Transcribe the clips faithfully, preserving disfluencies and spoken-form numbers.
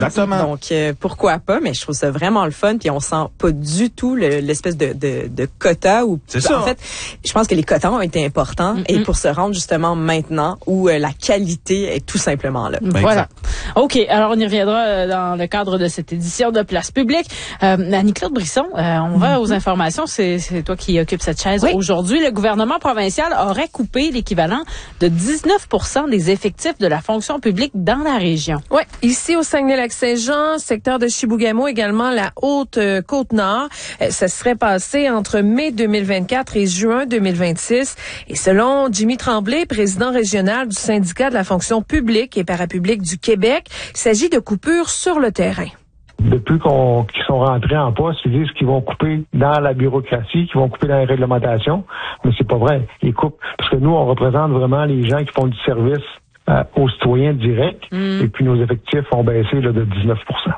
Exactement. Donc, euh, pourquoi pas? Mais je trouve ça vraiment le fun. Puis on sent pas du tout le, l'espèce de, de, de quota. Où, c'est ça. En fait, je pense que les quotas ont été importants mm-hmm. et pour se rendre justement maintenant où euh, la qualité est tout simplement là. Voilà. OK. Alors, on y reviendra euh, dans le cadre de cette édition de Place Publique. Euh, Annie-Claude Brisson, euh, on va mm-hmm. aux informations. C'est, c'est toi qui occupes cette chaise oui. aujourd'hui. Le gouvernement provincial aurait coupé l'équivalent de dix-neuf pour cent des effectifs de la fonction publique dans la région. Oui. Ici, au Saguenay-Lac-Saint-Jean, secteur de Chibougamau, également la Haute-Côte-Nord. Ça serait passé entre mai deux mille vingt-quatre et juin deux mille vingt-six. Et selon Jimmy Tremblay, président régional du syndicat de la fonction publique et parapublique du Québec, il s'agit de coupures sur le terrain. Depuis qu'on, qu'ils sont rentrés en poste, ils disent qu'ils vont couper dans la bureaucratie, qu'ils vont couper dans les réglementations. Mais c'est pas vrai. Ils coupent. Parce que nous, on représente vraiment les gens qui font du service Euh, aux citoyens directs, mmh. et puis nos effectifs ont baissé là, de dix-neuf pour cent.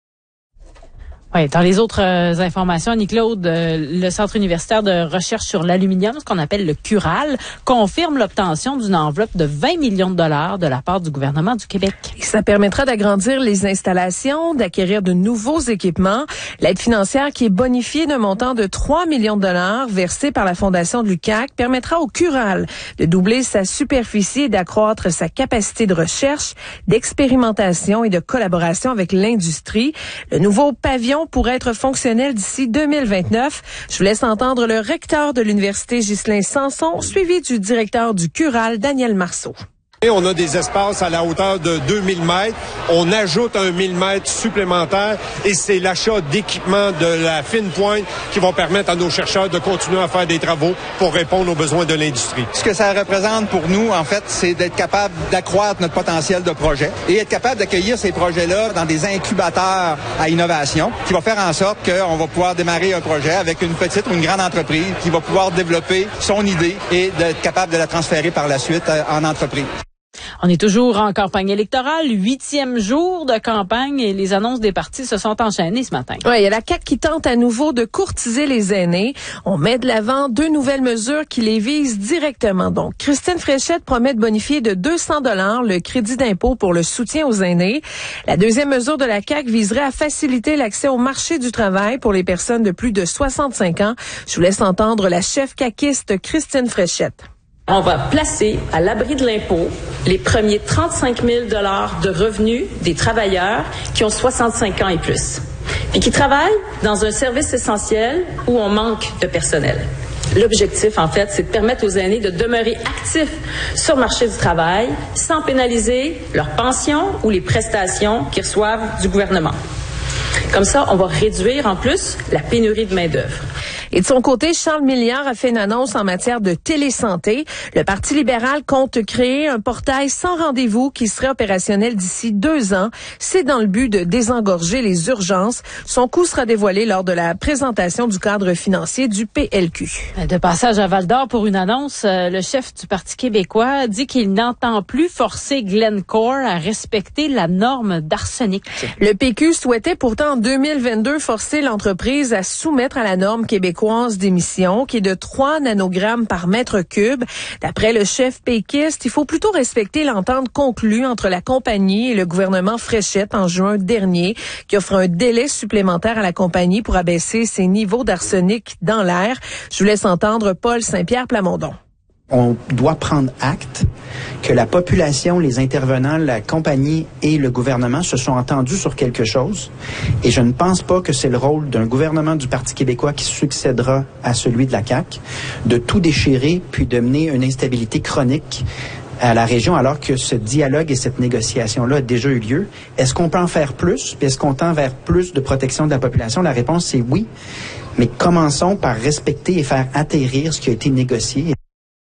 Oui, dans les autres euh, informations, Annie-Claude, euh, le Centre universitaire de recherche sur l'aluminium, ce qu'on appelle le CURAL, confirme l'obtention d'une enveloppe de vingt millions de dollars de la part du gouvernement du Québec. Et ça permettra d'agrandir les installations, d'acquérir de nouveaux équipements. L'aide financière qui est bonifiée d'un montant de trois millions de dollars versé par la Fondation de l'U Q A C permettra au CURAL de doubler sa superficie et d'accroître sa capacité de recherche, d'expérimentation et de collaboration avec l'industrie. Le nouveau pavillon pourrait être fonctionnel d'ici deux mille vingt-neuf. Je vous laisse entendre le recteur de l'Université, Ghislain Sanson, suivi du directeur du CURAL, Daniel Marceau. Et on a des espaces à la hauteur de deux mille mètres. On ajoute un mille mètres supplémentaire et c'est l'achat d'équipements de la fine pointe qui vont permettre à nos chercheurs de continuer à faire des travaux pour répondre aux besoins de l'industrie. Ce que ça représente pour nous, en fait, c'est d'être capable d'accroître notre potentiel de projet et être capable d'accueillir ces projets-là dans des incubateurs à innovation qui va faire en sorte qu'on va pouvoir démarrer un projet avec une petite ou une grande entreprise qui va pouvoir développer son idée et d'être capable de la transférer par la suite en entreprise. On est toujours en campagne électorale, huitième jour de campagne et les annonces des partis se sont enchaînées ce matin. Oui, il y a la C A Q qui tente à nouveau de courtiser les aînés. On met de l'avant deux nouvelles mesures qui les visent directement. Donc, Christine Fréchette promet de bonifier de deux cents dollars le crédit d'impôt pour le soutien aux aînés. La deuxième mesure de la C A Q viserait à faciliter l'accès au marché du travail pour les personnes de plus de soixante-cinq ans. Je vous laisse entendre la chef caquiste Christine Fréchette. On va placer à l'abri de l'impôt les premiers trente-cinq mille dollars de revenus des travailleurs qui ont soixante-cinq ans et plus, et qui travaillent dans un service essentiel où on manque de personnel. L'objectif, en fait, c'est de permettre aux aînés de demeurer actifs sur le marché du travail sans pénaliser leurs pensions ou les prestations qu'ils reçoivent du gouvernement. Comme ça, on va réduire en plus la pénurie de main-d'œuvre. Et de son côté, Charles Milliard a fait une annonce en matière de télésanté. Le Parti libéral compte créer un portail sans rendez-vous qui serait opérationnel d'ici deux ans. C'est dans le but de désengorger les urgences. Son coût sera dévoilé lors de la présentation du cadre financier du P L Q. De passage à Val-d'Or pour une annonce, le chef du Parti québécois dit qu'il n'entend plus forcer Glencore à respecter la norme d'arsenic. Le P Q souhaitait pourtant en deux mille vingt-deux forcer l'entreprise à soumettre à la norme québécoise d'émissions qui est de trois nanogrammes par mètre cube. D'après le chef péquiste, il faut plutôt respecter l'entente conclue entre la compagnie et le gouvernement Fréchette en juin dernier, qui offre un délai supplémentaire à la compagnie pour abaisser ses niveaux d'arsenic dans l'air. Je vous laisse entendre Paul Saint-Pierre Plamondon. On doit prendre acte que la population, les intervenants, la compagnie et le gouvernement se sont entendus sur quelque chose. Et je ne pense pas que c'est le rôle d'un gouvernement du Parti québécois qui succédera à celui de la C A Q de tout déchirer puis de mener une instabilité chronique à la région alors que ce dialogue et cette négociation-là a déjà eu lieu. Est-ce qu'on peut en faire plus? Puis est-ce qu'on tend vers plus de protection de la population? La réponse, c'est oui. Mais commençons par respecter et faire atterrir ce qui a été négocié.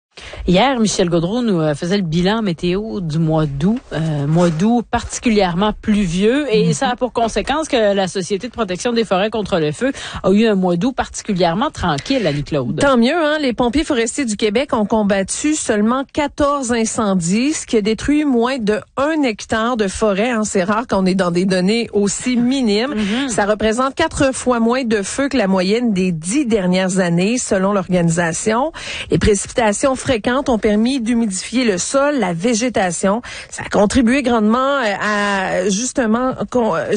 Hier, Michel Gaudreau nous faisait le bilan météo du mois d'août, euh, mois d'août particulièrement pluvieux, et mm-hmm. ça a pour conséquence que la Société de protection des forêts contre le feu a eu un mois d'août particulièrement tranquille, Annie-Claude. Tant mieux, hein. Les pompiers forestiers du Québec ont combattu seulement quatorze incendies, ce qui a détruit moins de un hectare de forêt. Hein. C'est rare qu'on est dans des données aussi minimes. Mm-hmm. Ça représente quatre fois moins de feux que la moyenne des dix dernières années, selon l'organisation. Les précipitations fréquentes ont permis d'humidifier le sol, la végétation. Ça a contribué grandement à, justement,